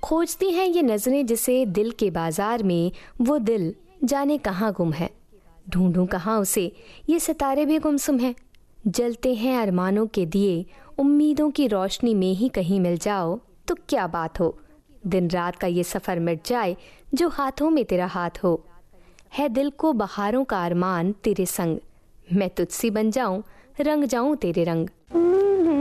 खोजती हैं ये नजरें जिसे दिल के बाजार में, वो दिल जाने कहाँ गुम है। ढूंढूं कहाँ उसे, ये सितारे भी गुमसुम हैं। जलते हैं अरमानों के दिए, उम्मीदों की रोशनी में ही कहीं मिल जाओ तो क्या बात हो। दिन रात का ये सफ़र मिट जाए जो हाथों में तेरा हाथ हो। है दिल को बहारों का अरमान तेरे संग, मैं तुझसी बन जाऊं, रंग जाऊं तेरे रंग।